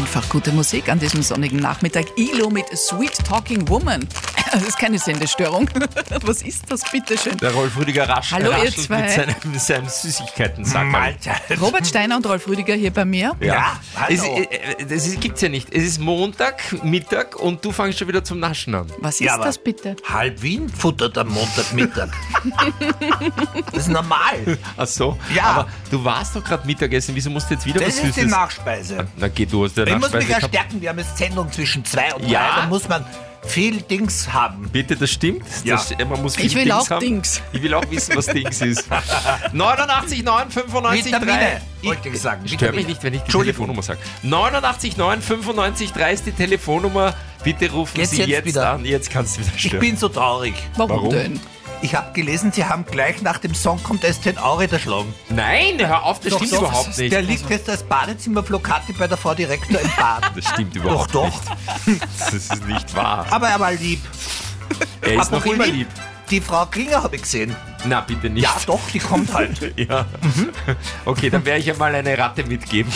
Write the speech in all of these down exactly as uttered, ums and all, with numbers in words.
Einfach gute Musik an diesem sonnigen Nachmittag. I L O mit Sweet Talking Woman. Das ist keine Sendestörung. Was ist das, bitteschön? Der Rolf Rüdiger rasch, Hallo, ihr raschelt zwei. mit seinem, mit seinem Süßigkeiten-Sack. Mahlzeit. Robert Steiner und Rolf Rüdiger hier bei mir. Ja, Es, hallo. äh, das ist, gibt's ja nicht. Es ist Montag, Mittag und du fängst schon wieder zum Naschen an. Was ist Ja, aber- das bitte? Halb Wien futtert am Montagmittag. Das ist normal. Ach so. Ja. Aber du warst doch gerade Mittagessen. Wieso musst du jetzt wieder Das was ist die Süßes? Nachspeise. Na geh, du hast ja Ich muss mich Nachspeise ja gehabt. stärken, wir haben jetzt Sendung zwischen zwei und Ja. drei, da muss man viel Dings haben. Bitte, das stimmt. Ja. Das, man muss viel Ich will Dings auch haben. Dings. Ich will auch wissen, was Dings ist. neunundachtzig neun fünfundneunzig drei. Vitamine, wollte ich sagen. Stör mich Vitamine. nicht, wenn ich die Entschuldigung. Telefonnummer sage. neunundachtzig neun fünfundneunzig drei ist die Telefonnummer. Bitte rufen Geht's Sie jetzt jetzt, wieder? an. Jetzt kannst du wieder Ich stören. bin so traurig. Warum, Warum? denn? Ich habe gelesen, Sie haben gleich nach dem Song Contest den Aure erschlagen. Nein, hör auf, das Doch, stimmt doch, überhaupt nicht. Der liegt jetzt als Badezimmerflocati bei der Frau Direktor im Bad. Das stimmt überhaupt Doch, nicht. Das ist nicht wahr. Aber er war lieb. Er ist noch Apropos immer lieb. Die Frau Klinger habe ich gesehen. Na, bitte nicht. Ja, doch, die kommt halt. Ja. Okay, dann werde ich ja mal eine Ratte mitgeben.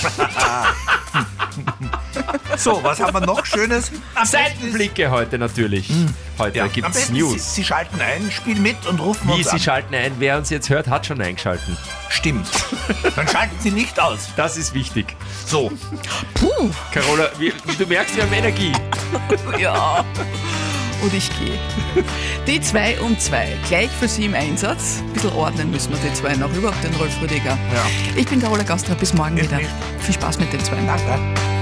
So, was haben wir noch Schönes? Am Seitenblicke heute natürlich. Heute Ja, am gibt es besten News. Sie, Sie schalten ein, spielen mit und rufen Wie, uns Sie an. schalten ein. Wer uns jetzt hört, hat schon eingeschalten. Stimmt. Dann schalten Sie nicht aus. Das ist wichtig. So. Puh, Carola, wie, wie du merkst, wir haben Energie. ja. Und ich gehe. Die zwei um zwei, gleich für Sie im Einsatz. Ein bisschen ordnen müssen wir die zwei noch, überhaupt den Rolf Rüdiger. Ja. Ich bin Carola Gastra, bis morgen Ich wieder. nicht. Viel Spaß mit den zwei. Danke.